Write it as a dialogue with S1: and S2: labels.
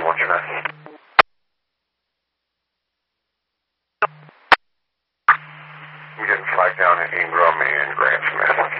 S1: what's your name? I'm getting flagged down in Ingram and Grant Smith.